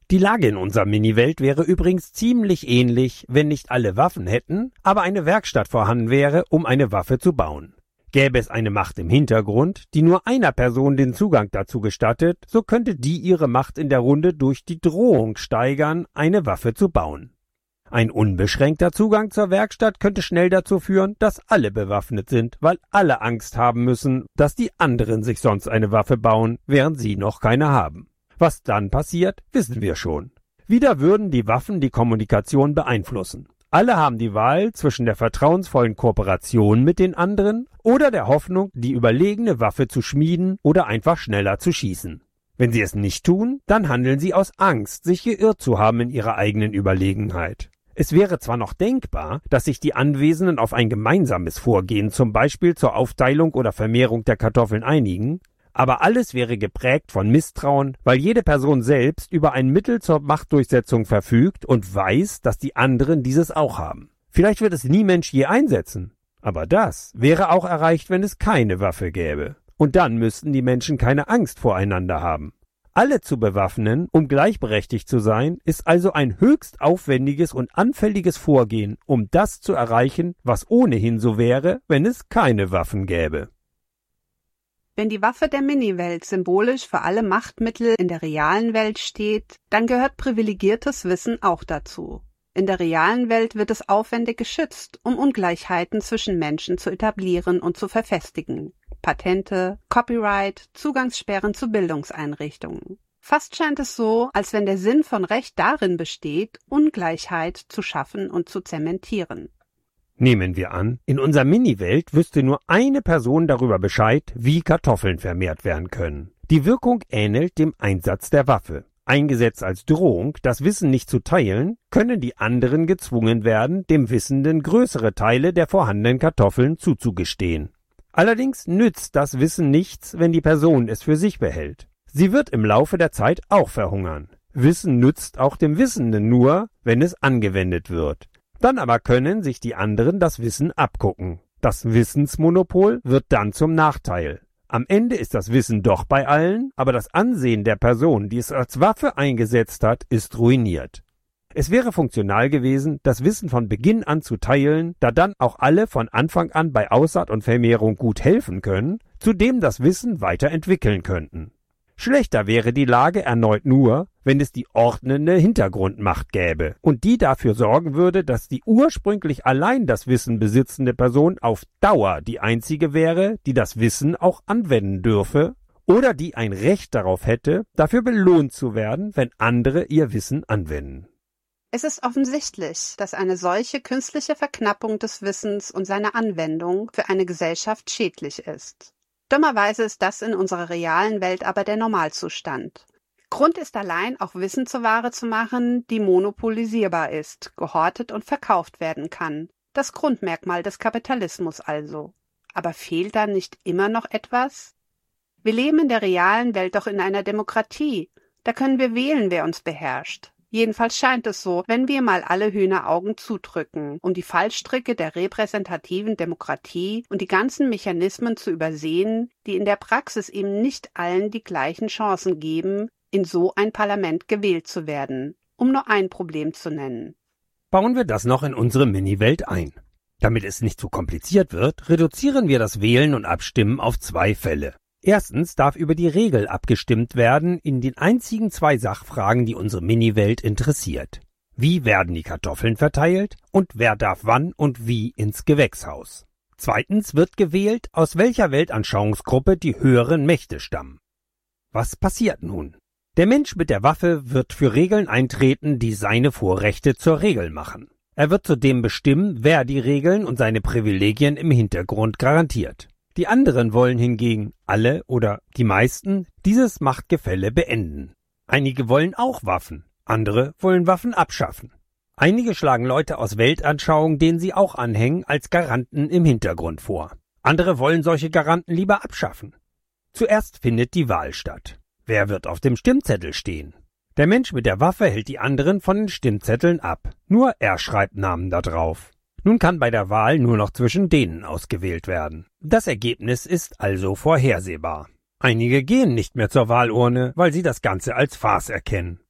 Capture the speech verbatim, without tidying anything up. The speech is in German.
Die Lage in unserer Mini-Welt wäre übrigens ziemlich ähnlich, wenn nicht alle Waffen hätten, aber eine Werkstatt vorhanden wäre, um eine Waffe zu bauen. Gäbe es eine Macht im Hintergrund, die nur einer Person den Zugang dazu gestattet, so könnte die ihre Macht in der Runde durch die Drohung steigern, eine Waffe zu bauen. Ein unbeschränkter Zugang zur Werkstatt könnte schnell dazu führen, dass alle bewaffnet sind, weil alle Angst haben müssen, dass die anderen sich sonst eine Waffe bauen, während sie noch keine haben. Was dann passiert, wissen wir schon. Wieder würden die Waffen die Kommunikation beeinflussen. Alle haben die Wahl zwischen der vertrauensvollen Kooperation mit den anderen oder der Hoffnung, die überlegene Waffe zu schmieden oder einfach schneller zu schießen. Wenn sie es nicht tun, dann handeln sie aus Angst, sich geirrt zu haben in ihrer eigenen Überlegenheit. Es wäre zwar noch denkbar, dass sich die Anwesenden auf ein gemeinsames Vorgehen, zum Beispiel zur Aufteilung oder Vermehrung der Kartoffeln, einigen, aber alles wäre geprägt von Misstrauen, weil jede Person selbst über ein Mittel zur Machtdurchsetzung verfügt und weiß, dass die anderen dieses auch haben. Vielleicht wird es nie Mensch je einsetzen, aber das wäre auch erreicht, wenn es keine Waffe gäbe. Und dann müssten die Menschen keine Angst voreinander haben. Alle zu bewaffnen, um gleichberechtigt zu sein, ist also ein höchst aufwendiges und anfälliges Vorgehen, um das zu erreichen, was ohnehin so wäre, wenn es keine Waffen gäbe. Wenn die Waffe der Mini-Welt symbolisch für alle Machtmittel in der realen Welt steht, dann gehört privilegiertes Wissen auch dazu. In der realen Welt wird es aufwendig geschützt, um Ungleichheiten zwischen Menschen zu etablieren und zu verfestigen. Patente, Copyright, Zugangssperren zu Bildungseinrichtungen. Fast scheint es so, als wenn der Sinn von Recht darin besteht, Ungleichheit zu schaffen und zu zementieren. Nehmen wir an, in unserer Mini-Welt wüsste nur eine Person darüber Bescheid, wie Kartoffeln vermehrt werden können. Die Wirkung ähnelt dem Einsatz der Waffe. Eingesetzt als Drohung, das Wissen nicht zu teilen, können die anderen gezwungen werden, dem Wissenden größere Teile der vorhandenen Kartoffeln zuzugestehen. Allerdings nützt das Wissen nichts, wenn die Person es für sich behält. Sie wird im Laufe der Zeit auch verhungern. Wissen nützt auch dem Wissenden nur, wenn es angewendet wird. Dann aber können sich die anderen das Wissen abgucken. Das Wissensmonopol wird dann zum Nachteil. Am Ende ist das Wissen doch bei allen, aber das Ansehen der Person, die es als Waffe eingesetzt hat, ist ruiniert. Es wäre funktional gewesen, das Wissen von Beginn an zu teilen, da dann auch alle von Anfang an bei Aussaat und Vermehrung gut helfen können, zudem das Wissen weiterentwickeln könnten. Schlechter wäre die Lage erneut nur, wenn es die ordnende Hintergrundmacht gäbe und die dafür sorgen würde, dass die ursprünglich allein das Wissen besitzende Person auf Dauer die einzige wäre, die das Wissen auch anwenden dürfe oder die ein Recht darauf hätte, dafür belohnt zu werden, wenn andere ihr Wissen anwenden. Es ist offensichtlich, dass eine solche künstliche Verknappung des Wissens und seiner Anwendung für eine Gesellschaft schädlich ist. Dummerweise ist das in unserer realen Welt aber der Normalzustand. Grund ist allein, auch Wissen zur Ware zu machen, die monopolisierbar ist, gehortet und verkauft werden kann. Das Grundmerkmal des Kapitalismus also. Aber fehlt da nicht immer noch etwas? Wir leben in der realen Welt doch in einer Demokratie. Da können wir wählen, wer uns beherrscht. Jedenfalls scheint es so, wenn wir mal alle Hühneraugen zudrücken, um die Fallstricke der repräsentativen Demokratie und die ganzen Mechanismen zu übersehen, die in der Praxis eben nicht allen die gleichen Chancen geben, in so ein Parlament gewählt zu werden, um nur ein Problem zu nennen. Bauen wir das noch in unsere Mini-Welt ein. Damit es nicht zu kompliziert wird, reduzieren wir das Wählen und Abstimmen auf zwei Fälle. Erstens darf über die Regel abgestimmt werden in den einzigen zwei Sachfragen, die unsere Mini-Welt interessiert. Wie werden die Kartoffeln verteilt und wer darf wann und wie ins Gewächshaus? Zweitens wird gewählt, aus welcher Weltanschauungsgruppe die höheren Mächte stammen. Was passiert nun? Der Mensch mit der Waffe wird für Regeln eintreten, die seine Vorrechte zur Regel machen. Er wird zudem bestimmen, wer die Regeln und seine Privilegien im Hintergrund garantiert. Die anderen wollen hingegen, alle oder die meisten, dieses Machtgefälle beenden. Einige wollen auch Waffen, andere wollen Waffen abschaffen. Einige schlagen Leute aus Weltanschauungen, denen sie auch anhängen, als Garanten im Hintergrund vor. Andere wollen solche Garanten lieber abschaffen. Zuerst findet die Wahl statt. Wer wird auf dem Stimmzettel stehen? Der Mensch mit der Waffe hält die anderen von den Stimmzetteln ab. Nur er schreibt Namen da drauf. Nun kann bei der Wahl nur noch zwischen denen ausgewählt werden. Das Ergebnis ist also vorhersehbar. Einige gehen nicht mehr zur Wahlurne, weil sie das Ganze als Farce erkennen.